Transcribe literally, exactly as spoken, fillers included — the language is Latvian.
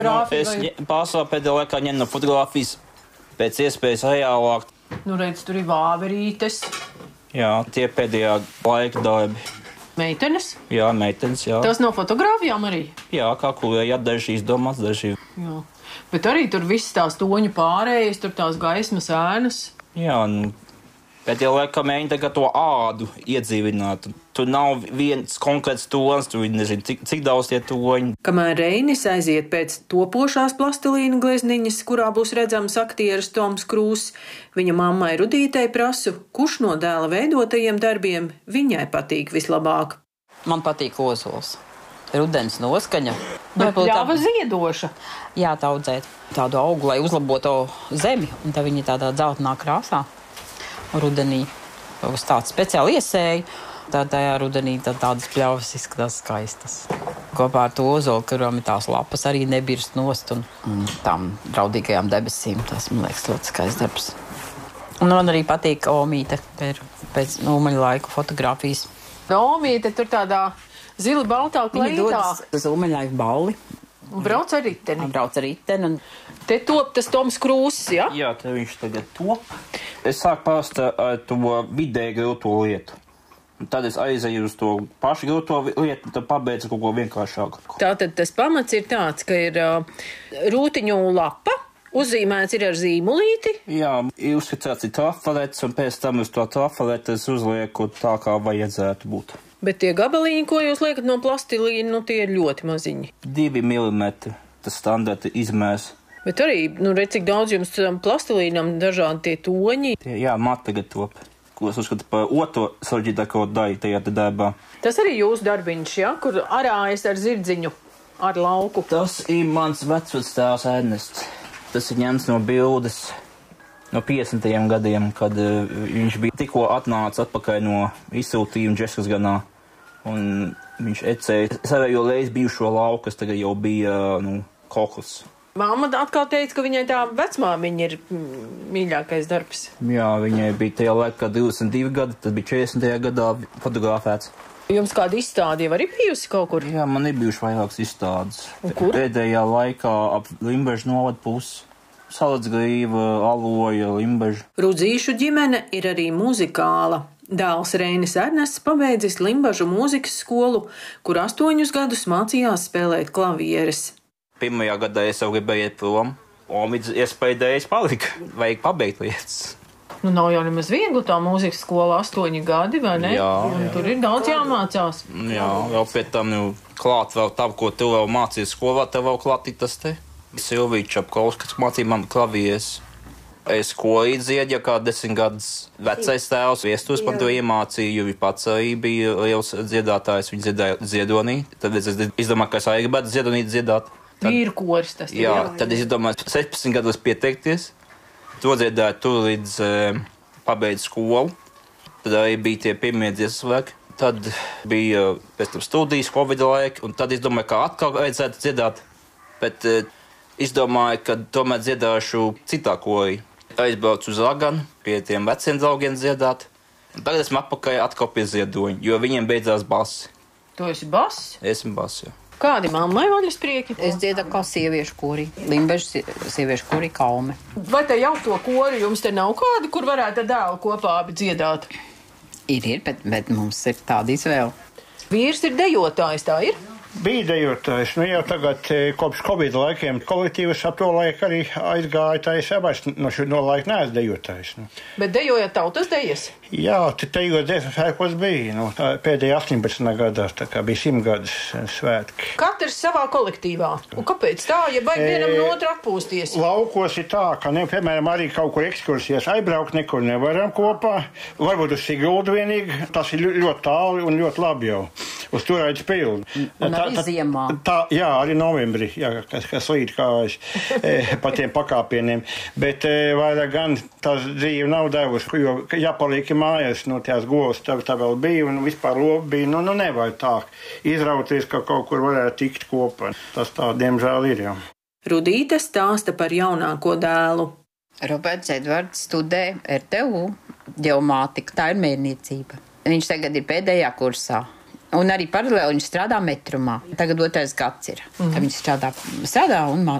Nu, es pārsvarā pēdējā laikā ņemu no fotogrāfijas pēc iespējas reālāk. Nu, redz, tur ir vāverītes. Jā, tie pēdējā laika darbi. Meitenes? Jā, meitenes, jā. Tas no fotogrāfijām arī? Jā, kā kurēja, daži izdomāts, daži. Jā. Bet arī tur viss tās toņu pārējas, tur tās gaismas ēnas. Jā, nu, pēdējā laikā mēģina tagad to ādu iedzīvināt. Tur nav viens konkrēts tonis, tur nezinu, cik, cik daudz tie toņi. Kamēr Reinis aiziet pēc topošās plastilīna glezniņas, kurā būs redzams aktieris Toms Krūss, viņa mammai Rudītei prasu, kurš no dēla veidotajiem darbiem viņai patīk vislabāk. Man patīk ozols. Rudens noskaņa. Bet pļava ziedoša. Jā, tā audzēt tādu augu, lai uzlabotu zemi, un tā viņa tādā dzeltenā krāsā. Rudenī uz tādu speciāli iesēju. Tā tajā rudenī tā tādas pļavas izskatās skaistas. Kopā ar to ozolu, kuram ir tās lapas, arī nebirst nost un, un tām draudīgajām debesīm. Tas, man liekas, ļoti skaists darbs. Un man arī patīk Omīte pēc Umaļa laiku fotogrāfijas. Omīte tur tādā zili baltā kleitā. Viņa dodas uz Umaļa balli. Un brauc ar riteni. Un brauc ar riteni. Un... Te top tas Toms Krūss, ja? Jā, te viņš tagad top. Es sāku pārsta ar to vidēji grūto lietu. Un tad es aizēju uz to pašu grūto lietu, un tad pabeidzu kaut ko vienkāršāku. Tātad tas pamats ir tāds, ka ir uh, rūtiņu lapa, uzzīmēts ir ar zīmulīti. Jā, ir uzskicēts ir trafarets, un pēc tam uz to trafaretu es uzlieku tā, kā vajadzētu būt. Bet tie gabaliņi, ko jūs liekat no plastilīna, nu tie ir ļoti maziņi. Divi milimetri, tas standarta izmērs. Bet arī, nu redz, cik daudz jums plastilīnam dažādi tie toņi. Tie, jā, mat tagad top. Ko es uzskatu par otro sarežģītāko daļu tajā darbā. Tas arī jūsu darbiņš, ja? Kur arājas ar zirdziņu, ar lauku. Tas ir mans vecvectēvs Ernests. Tas ir ņemts no bildes no piecdesmitajiem gadiem, kad uh, viņš bija tikko atnācis atpakaļ no izsūtījuma Džeskas ganā. Un viņš ecēja savējo reizi bijušo lauku, kas tagad jau bija, uh, nu, koklis. Māma atkal teica, ka viņai tā vecmāmiņa ir mīļākais darbs. Jā, viņai bija tajā laikā divdesmit divi gadi, tas bija četrdesmitajā gadā fotografēts. Jums kāda izstāde jau arī bijusi kaut kur? Jā, man ir bijuši vairākas izstādes. Un kur? Pēdējā laikā ap Limbežu novadu pusi. Salacgrīva, Aloja, Limbeža. Rudzīšu ģimene ir arī muzikāla. Dēls Reinis Ernests pabeidzis Limbažu mūzikas skolu, kur astoņus gadus mācījās spēlēt klavieres. Pirmajā gadā es jau gribēju iet prom, Omīds iespējams palika. Vajag pabeigt lietas. Nu, nav jau nemaz viegli tā mūzikas skola astoņi gadi, vai ne? Jā, un jā. Tur ir daudz jāmācās. Jā, vēl pie tam jau klāt vēl tā, ko tu vēl mācījies skolā, tev vēl klāt ir tas te. Silvija Čapkovs, kas mācīja man klavieres. Es korī dziedu, ja kā desmit gadus vecais tēvs viestos man to iemācīja, jo viņš pats arī bija liels dziedātājs, viņš dziedāja ziedonī. Tad es izdomāju, ka es arī gribētu ziedonī dziedāt. Vīru koris tas ir. Jā, tad es domāju, sešpadsmit gados pieteikties. To dziedāju tur līdz e, pabeidzu skolu. Tad arī bija tie pirmie dziesmu svēki. Tad bija pēc tam studijas, Covid laika, un tad es domāju, ka atkal vajadzētu dziedāt. Bet e, es domāju, ka tomēr dziedāšu citā korī. Aizbraucu uz Laganu, pie tiem veciem draugiem dziedāt. Un tagad esmu atpakaļ atkal pie ziedoņa, jo viņiem beidzās basi. Tu esi bass? Esmu basi, jā. Kādi mammai vaļas prieki? Es dziedu kā sieviešu kori. Limbežu sieviešu kori Kaume. Vai te jau to kori jums te nav kādi, kur varētu dēlu kopā abi dziedāt? Ir, ir, bet, bet mums ir tāda izvēle. Vīrs ir dejotājs, tā ir? Bija dejotājs, nu jau tagad kopš Covid laikiem kolektīvas ap to laiku arī aizgāja tā es abais, no šo no laika neesmu dejotājs. Nu. Bet dejojat tautas dejas? Jā, te tejot dziesmu svētkos bija, nu, pēdējā astoņpadsmitajā gadā, tā kā bija simtgadus svētki. Katrs savā kolektīvā. Un kāpēc tā, ja vajag vienam no otru atpūsties? Laukos ir tā, ka, ne, piemēram, arī kaut kur ekskursijas aizbraukt nekur nevaram kopā. Varbūt uz Siguldu vienīgi, tas ir ļoti tālu un ļoti labi jau. Uz Turaidas pildu. Un arī tā, ziemā. Tā, jā, arī novembrī, jā, kas, kas līdz kājas e, pa tiem pakāpieniem. Bet e, vairāk gan tās dzīve nav devusi, jo jāpaliek mājās, no tās govs tā, tā vēl bija un vispār lopi bija. Nu, nu nevajag tā izrauties, ka kaut kur varētu tikt kopā. Tas tā, diemžēl, ir jau. Rudīte stāsta par jaunāko dēlu. Roberts Edvards studē R T U ģeomātiku, tā ir mērniecība. Viņš tagad ir pēdējā kursā. Un arī paralēli viņš strādā metrumā. Tagad otrais gads ir, mm. ka viņš strādā, strādā un